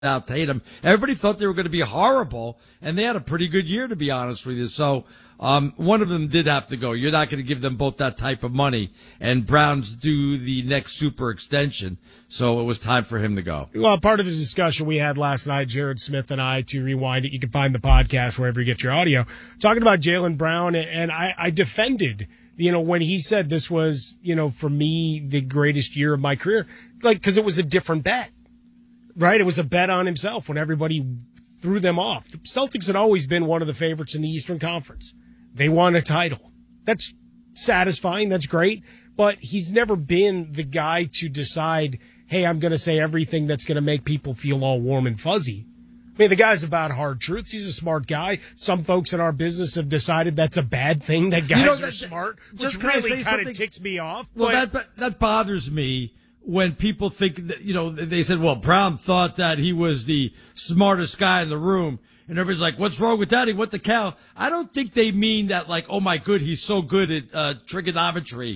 out Tatum. Everybody thought they were going to be horrible, and they had a pretty good year, to be honest with you. So one of them did have to go. You're not going to give them both that type of money, and Brown's due the next super extension, so it was time for him to go. Well, part of the discussion we had last night, Jared Smith and I, to rewind it, you can find the podcast wherever you get your audio, talking about Jaylen Brown, and I defended, when he said this was, for me, the greatest year of my career, because it was a different bet. Right, it was a bet on himself when everybody threw them off. The Celtics had always been one of the favorites in the Eastern Conference. They won a title. That's satisfying. That's great. But he's never been the guy to decide, hey, I'm going to say everything that's going to make people feel all warm and fuzzy. I mean, the guy's about hard truths. He's a smart guy. Some folks in our business have decided that's a bad thing, that guys are smart, which really kind of ticks me off. Well, that bothers me. When people think that, they said, well, Brown thought that he was the smartest guy in the room. And everybody's like, what's wrong with that? He went to Cal. I don't think they mean that like, oh my good, he's so good at trigonometry.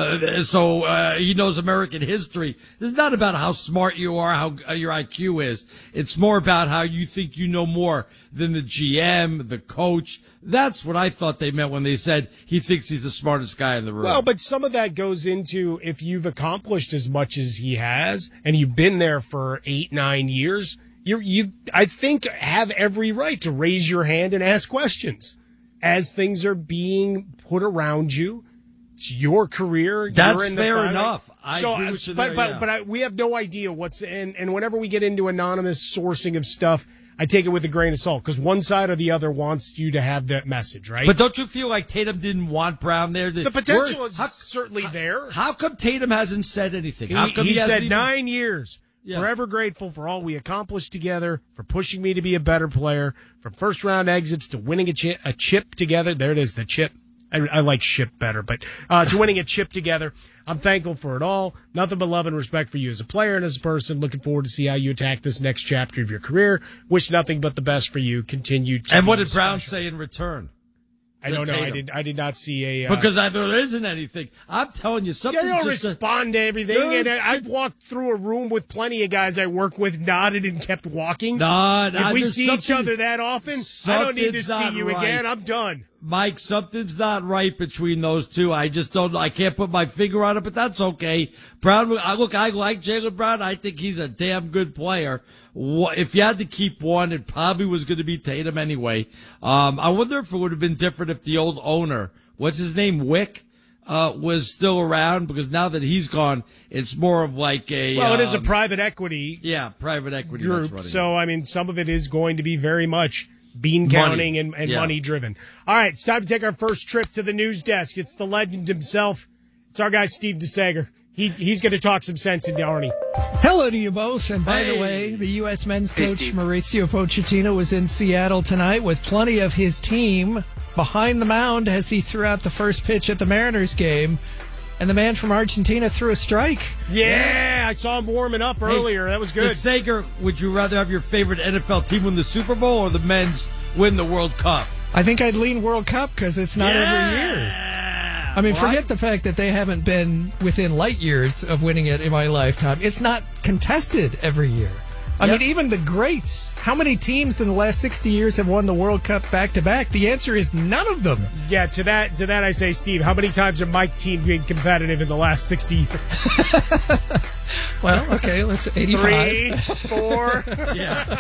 So he knows American history. This is not about how smart you are, how your IQ is. It's more about how you think you know more than the GM, the coach. That's what I thought they meant when they said he thinks he's the smartest guy in the room. Well, but some of that goes into if you've accomplished as much as he has and you've been there for 8-9 years, you I think have every right to raise your hand and ask questions as things are being put around you. It's your career. That's you're in fair enough. I agree with you there, but we have no idea what's in. And whenever we get into anonymous sourcing of stuff, I take it with a grain of salt because one side or the other wants you to have that message, right? But don't you feel like Tatum didn't want Brown there? The potential is certainly there. How come Tatum hasn't said anything? How come he said 9 years. Yeah. Forever grateful for all we accomplished together, for pushing me to be a better player, from first-round exits to winning a chip together. There it is, the chip. I like ship better, but to winning a chip together. I'm thankful for it all. Nothing but love and respect for you as a player and as a person. Looking forward to see how you attack this next chapter of your career. Wish nothing but the best for you. Continue to. And what did Brown say in return? I don't know. I did not see a because there isn't anything. I'm telling you something. You don't respond to everything. And I've walked through a room with plenty of guys I work with, nodded and kept walking. If we see each other that often, I don't need to see you again. I'm done. Mike, something's not right between those two. I just don't know. I can't put my finger on it, but that's okay. Brown, I like Jaylen Brown. I think he's a damn good player. If you had to keep one, it probably was going to be Tatum anyway. I wonder if it would have been different if the old owner, what's his name, Wick, was still around, because now that he's gone, it's more of like a... Well, it is a private equity. Yeah, private equity group. So, I mean, some of it is going to be very much bean counting and money driven. All right, it's time to take our first trip to the news desk. It's the legend himself. It's our guy, Steve DeSager. He's going to talk some sense into Arnie. Hello to you both. And by the way, the U.S. men's coach Mauricio Pochettino was in Seattle tonight with plenty of his team behind the mound as he threw out the first pitch at the Mariners game. And the man from Argentina threw a strike. Yeah, I saw him warming up earlier. That was good. DeSager, would you rather have your favorite NFL team win the Super Bowl or the men's win the World Cup? I think I'd lean World Cup because it's not every year. I mean, forget the fact that they haven't been within light years of winning it in my lifetime. It's not contested every year. I mean, even the greats. How many teams in the last 60 years have won the World Cup back-to-back? The answer is none of them. Yeah, to that I say, Steve, how many times have my team been competitive in the last 60 years? Well, okay, let's 85. 3, 4. Yeah.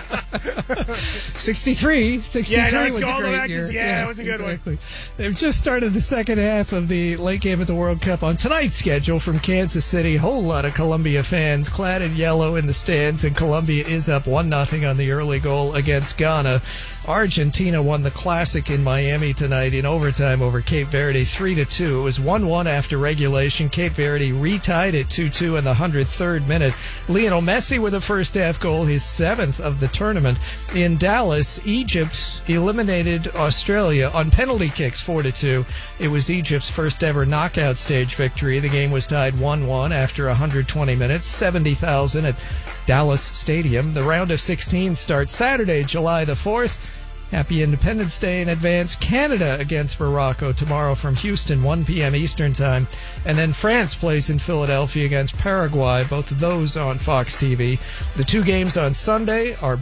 63. 63 was a great year. Yeah, it was a good one. They've just started the second half of the late game of the World Cup. On tonight's schedule from Kansas City, whole lot of Columbia fans clad in yellow in the stands, and Columbia is up 1-0 on the early goal against Ghana. Argentina won the Classic in Miami tonight in overtime over Cape Verde 3-2. It was 1-1 after regulation. Cape Verde retied at 2-2 in the 103rd minute. Lionel Messi with a first half goal, his 7th of the tournament. In Dallas, Egypt eliminated Australia on penalty kicks 4-2. It was Egypt's first ever knockout stage victory. The game was tied 1-1 after 120 minutes, 70,000 at Dallas Stadium. The round of 16 starts Saturday, July the 4th. Happy Independence Day in advance. Canada against Morocco tomorrow from Houston, 1 p.m. Eastern Time. And then France plays in Philadelphia against Paraguay, both of those on Fox TV. The two games on Sunday are